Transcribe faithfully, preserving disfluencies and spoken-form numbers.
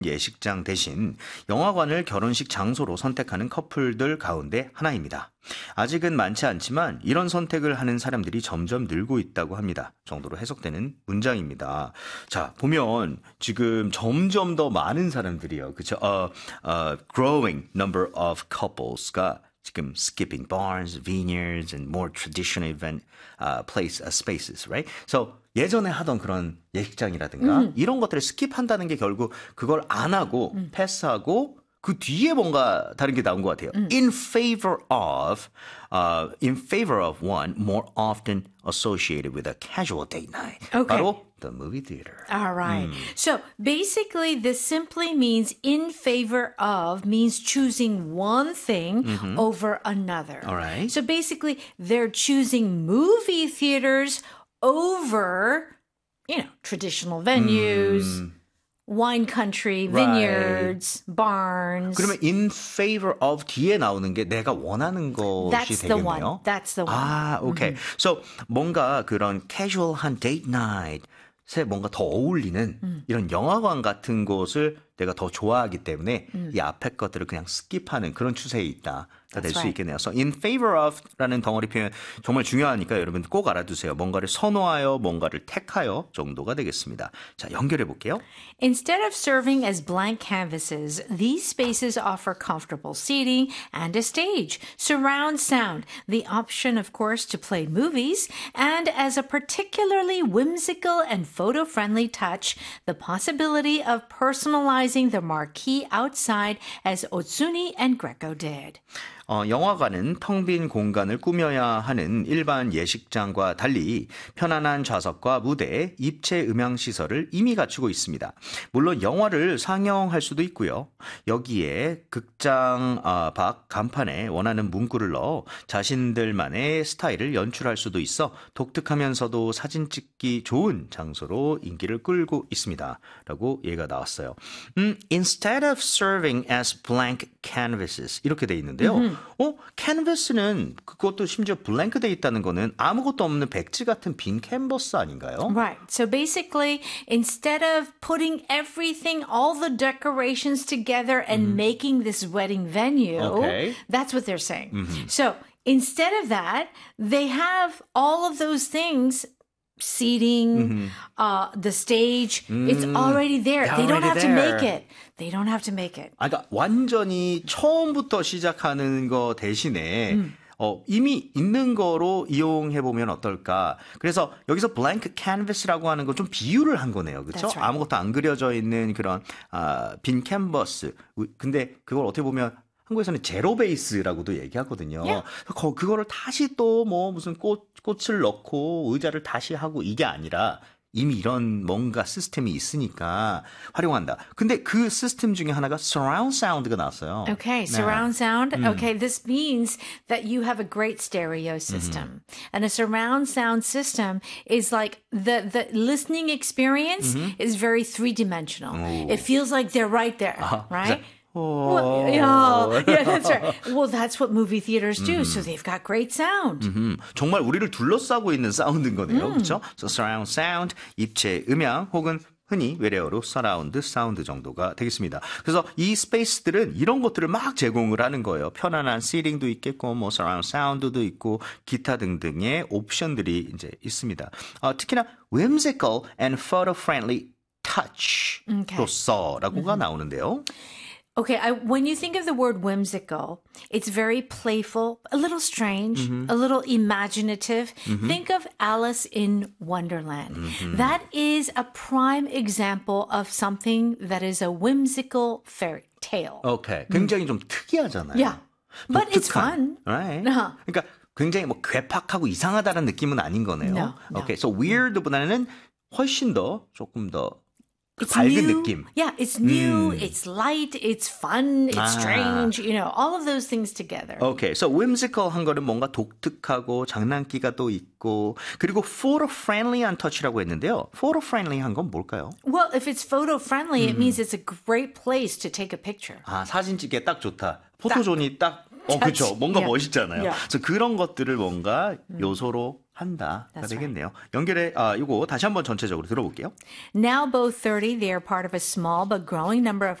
예식장 대신 영화관을 결혼식 장소로 선택하는 커플들 가운데 하나입니다. 아직은 많지 않지만 이런 선택을 하는 사람들이 점점 늘고 있다고 합니다. 정도로 해석되는 문장입니다. 자, 보면 지금 점점 더 많은 사람들이요. 그쵸? Uh, uh, growing number of couples가 지금 skipping bars, vineyards, and more traditional event uh, place uh, spaces, right? So 예전에 하던 그런 예식장이라든가 음. 이런 것들을 스킵한다는 게 결국 그걸 안 하고 음. 패스하고 그 뒤에 뭔가 다른 게 나온 것 같아요. 음. In favor of, uh, in favor of one more often associated with a casual date night. Okay. 바로 the movie theater. All right. 음. So basically this simply means in favor of means choosing one thing mm-hmm. over another. All right. So basically they're choosing movie theaters over, you know, traditional venues, 음. wine country, vineyards, right. barns. 그러면 in favor of 뒤에 나오는 게 내가 원하는 것이 That's 되겠네요. the one. That's the one. 아, 오케이. Mm-hmm. So 뭔가 그런 casual한 date night에 뭔가 더 어울리는 음. 이런 영화관 같은 곳을 내가 더 좋아하기 때문에 음. 이 앞에 것들을 그냥 스킵하는 그런 추세에 있다. 될 수 right. 있겠네요. So in favor of라는 덩어리 표현 정말 중요하니까 여러분 꼭 알아두세요. 뭔가를 선호하여 뭔가를 택하여 정도가 되겠습니다. 자, 연결해 볼게요. Instead of serving as blank canvases, these spaces offer comfortable seating and a stage, surround sound, the option, of course, to play movies, and as a particularly whimsical and photo-friendly touch, the possibility of personalizing the marquee outside as Otsuni and Greco did. 어, 영화관은 텅 빈 공간을 꾸며야 하는 일반 예식장과 달리 편안한 좌석과 무대, 입체 음향 시설을 이미 갖추고 있습니다. 물론 영화를 상영할 수도 있고요. 여기에 극장 아, 밖 간판에 원하는 문구를 넣어 자신들만의 스타일을 연출할 수도 있어 독특하면서도 사진 찍기 좋은 장소로 인기를 끌고 있습니다. 라고 얘가 나왔어요. 음, Instead of serving as blank canvases 이렇게 돼 있는데요. Mm-hmm. 어? 캔버스는 그것도 심지어 블랭크 돼 있다는 거는 아무것도 없는 백지 같은 빈 캔버스 아닌가요? Right. So basically, instead of putting everything, all the decorations together and mm-hmm. making this wedding venue, okay. that's what they're saying. Mm-hmm. So instead of that, they have all of those things seating, mm-hmm. uh, the stage, mm. it's already there. They don't have there. to make it. They don't have to make it. 아, 그러니까 완전히 처음부터 시작하는 거 대신에 음. 어, 이미 있는 거로 이용해보면 어떨까. 그래서 여기서 blank canvas라고 하는 거 좀 비유를 한 거네요. 그렇죠? Right. 아무것도 안 그려져 있는 그런 아, 빈 캔버스. 근데 그걸 어떻게 보면 한국에서는 제로 베이스라고도 얘기하거든요. Yeah. 거, 그거를 다시 또 뭐 무슨 꽃, 꽃을 넣고 의자를 다시 하고 이게 아니라 이미 이런 뭔가 시스템이 있으니까 활용한다. 근데 그 시스템 중에 하나가 surround sound가 나왔어요. Okay, surround 네. sound. 음. Okay, this means that you have a great stereo system. Mm-hmm. And a surround sound system is like the, the listening experience mm-hmm. is very three-dimensional. 오. It feels like they're right there, 아하, right? 그래서, Well, yeah, yeah, that's right. Well, that's what movie theaters do. Mm. So they've got great sound. Mm-hmm. 정말 우리를 둘러싸고 있는 사운드인 거네요. 음. 그렇죠? So surround sound, 입체 음향 혹은 흔히 외래어로 서라운드 사운드 정도가 되겠습니다. 그래서 이 스페이스들은 이런 것들을 막 제공을 하는 거예요. 편안한 시팅도 있겠고, 뭐 서라운드 사운드도 있고, 기타 등등의 옵션들이 이제 있습니다. 어, 특히나 whimsical and photo-friendly touch로서라고가 okay. 나오는데요. Okay, I, when you think of the word whimsical, it's very playful, a little strange, mm-hmm. a little imaginative. Mm-hmm. Think of Alice in Wonderland. Mm-hmm. That is a prime example of something that is a whimsical fairy tale. Okay, 굉장히 음. 좀 특이하잖아요. Yeah, but 독특한. it's fun. Right? Uh-huh. 그러니까 굉장히 뭐 괴팍하고 이상하다는 느낌은 아닌 거네요. No, no. Okay, so weird보다는 훨씬 더 조금 더 It's 밝은 new. 느낌. Yeah, it's new, 음. it's light, it's fun, it's 아. strange, you know, all of those things together. Okay, so whimsical 한 거는 뭔가 독특하고 장난기가 또 있고 그리고 photo-friendly한 touch라고 했는데요. photo-friendly한 건 뭘까요? Well, if it's photo-friendly, 음. it means it's a great place to take a picture. 아, 사진 찍기에 딱 좋다. 포토존이 딱, 어, 그렇죠. 뭔가 yeah. 멋있잖아요. Yeah. 그래서 그런 것들을 뭔가 요소로 한다가 That's 되겠네요. 연결해 아 이거 다시 한번 전체적으로 들어볼게요. Now both thirty, they are part of a small but growing number of